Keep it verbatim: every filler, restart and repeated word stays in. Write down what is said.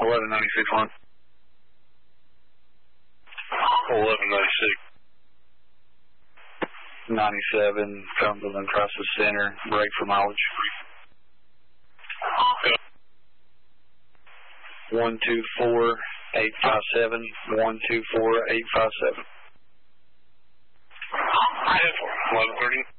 eleven ninety-six one. eleven ninety-six. ninety-seven, Cumberland, across the center, break for mileage. Okay. one two four eight five seven, one two four eight five seven. eleven thirty.